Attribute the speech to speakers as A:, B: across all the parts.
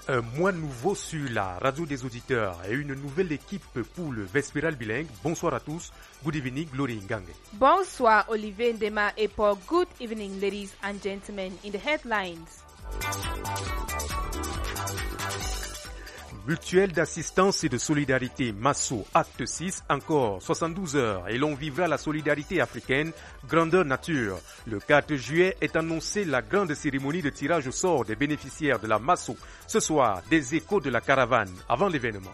A: Un mois nouveau sur la radio des auditeurs et une nouvelle équipe pour le Vespéral bilingue. Bonsoir à tous. Good evening, Glory Ngange.
B: Bonsoir, Olivier Ndema et Paul. Good evening, ladies and gentlemen. In the headlines.
A: Mutuelle d'assistance et de solidarité Masso, acte 6, encore 72 heures et l'on vivra la solidarité africaine, grandeur nature. Le 4 juillet est annoncée la grande cérémonie de tirage au sort des bénéficiaires de la Masso. Ce soir, des échos de la caravane avant l'événement.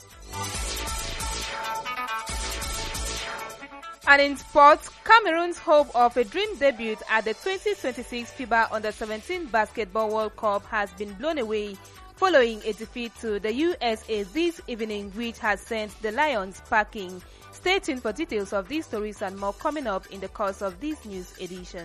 B: And in sports, Cameroon's hope of a dream debut at the 2026 FIBA Under-17 Basketball World Cup has been blown away following a defeat to the USA this evening, which has sent the Lions packing. Stay tuned for details of these stories and more coming up in the course of this news edition.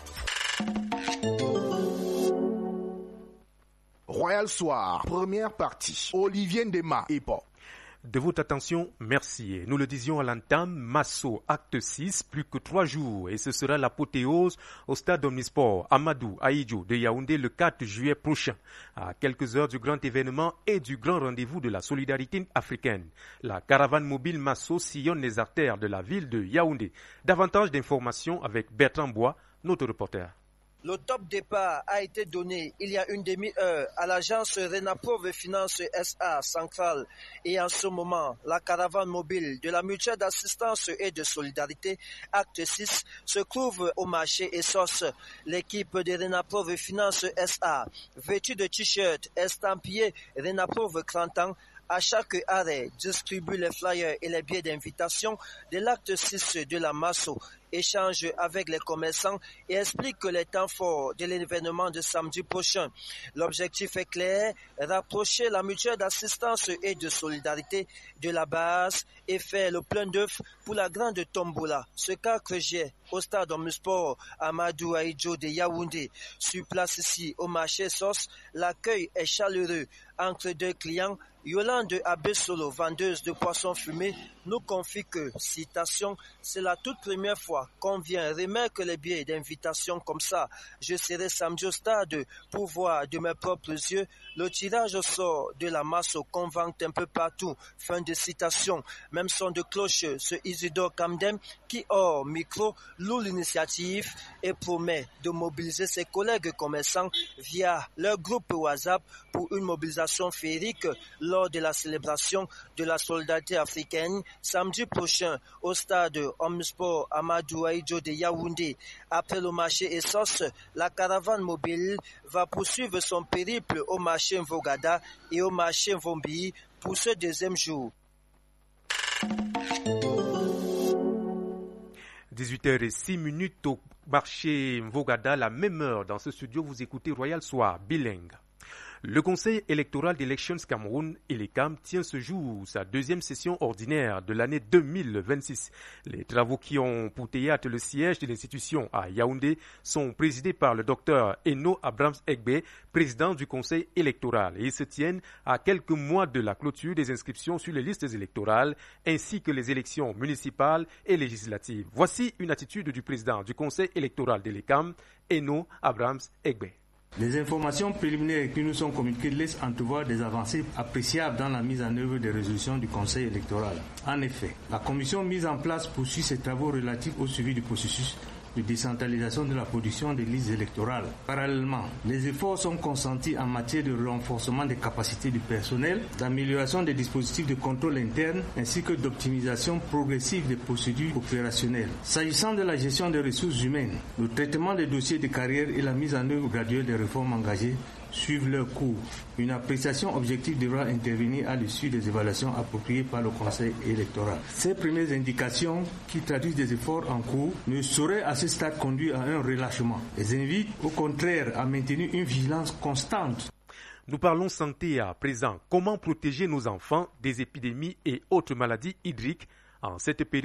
C: Royal Soir, première partie. Olivier Ndema et Paul.
A: De votre attention, merci. Nous le disions à l'entame, Masso, acte 6, plus que 3 jours. Et ce sera l'apothéose au stade Omnisport Amadou Ahidjo de Yaoundé le 4 juillet prochain. À quelques heures du grand événement et du grand rendez-vous de la solidarité africaine. La caravane mobile Masso sillonne les artères de la ville de Yaoundé. Davantage d'informations avec Bertrand Bois, notre reporter.
D: Le top départ a été donné il y a une demi-heure à l'agence Renapro Finance SA centrale et en ce moment, la caravane mobile de la mutuelle d'assistance et de solidarité acte 6 se trouve au marché Essos. L'équipe de Renapro Finance SA, vêtue de t-shirt estampillé Renapro 30 ans, à chaque arrêt, distribue les flyers et les billets d'invitation de l'acte 6 de la Masso, échange avec les commerçants et explique les temps forts de l'événement de samedi prochain. L'objectif est clair, rapprocher la mutuelle d'assistance et de solidarité de la base et faire le plein d'œufs pour la grande tombola. Ce 4 juillet au stade Omnisport Amadou Ahidjo de Yaoundé. Sur place ici au marché Sos, l'accueil est chaleureux entre deux clients. Yolande Abessolo, vendeuse de poissons fumés, nous confie que, citation, c'est la toute première fois qu'on vient remettre les billets d'invitation comme ça. Je serai samedi au stade pour voir de mes propres yeux le tirage au sort de la Masso convainc un peu partout. Fin de citation. Même son de cloche, ce Isidore Kamdem qui, hors micro, loue l'initiative et promet de mobiliser ses collègues commerçants via leur groupe WhatsApp pour une mobilisation féerique lors de la célébration de la solidarité africaine samedi prochain au stade Omnisport Amadou Ahidjo de Yaoundé. Après le marché Essos, la caravane mobile va poursuivre son périple au marché Mvogada et au marché Mvombi pour ce deuxième jour.
A: 18h06 au marché Mvogada, la même heure dans ce studio, vous écoutez Royal Soir bilingue. Le Conseil électoral d'Elections Cameroun, ELECAM, tient ce jour sa deuxième session ordinaire de l'année 2026. Les travaux qui ont pour théâtre le siège de l'institution à Yaoundé sont présidés par le docteur Eno Abrams Egbe, président du Conseil électoral. Et ils se tiennent à quelques mois de la clôture des inscriptions sur les listes électorales ainsi que les élections municipales et législatives. Voici une attitude du président du Conseil électoral d'ELECAM, Eno Abrams Egbe.
E: Les informations préliminaires qui nous sont communiquées laissent entrevoir des avancées appréciables dans la mise en œuvre des résolutions du Conseil électoral. En effet, la commission mise en place poursuit ses travaux relatifs au suivi du processus de décentralisation de la production des listes électorales. Parallèlement, les efforts sont consentis en matière de renforcement des capacités du personnel, d'amélioration des dispositifs de contrôle interne, ainsi que d'optimisation progressive des procédures opérationnelles. S'agissant de la gestion des ressources humaines, le traitement des dossiers de carrière et la mise en œuvre graduelle des réformes engagées suivent leur cours. Une appréciation objective devra intervenir à l'issue des évaluations appropriées par le Conseil électoral. Ces premières indications, qui traduisent des efforts en cours, ne sauraient à ce stade conduire à un relâchement. Les invitent au contraire à maintenir une vigilance constante.
A: Nous parlons santé à présent. Comment protéger nos enfants des épidémies et autres maladies hydriques en cette période